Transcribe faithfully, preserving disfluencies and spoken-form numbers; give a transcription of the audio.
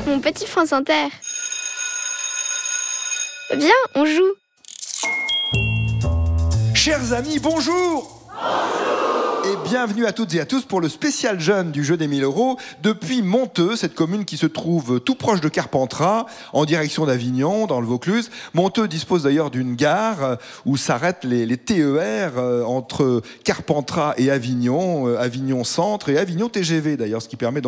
mon petit France Inter. Viens, on joue. Chers amis, bonjour. Et bienvenue à toutes et à tous pour le spécial jeune du jeu des mille euros depuis Monteux, cette commune qui se trouve tout proche de Carpentras, en direction d'Avignon, dans le Vaucluse. Monteux dispose d'ailleurs d'une gare où s'arrêtent les, les T E R euh, entre Carpentras et Avignon, euh, Avignon Centre et Avignon T G V d'ailleurs, ce qui permet donc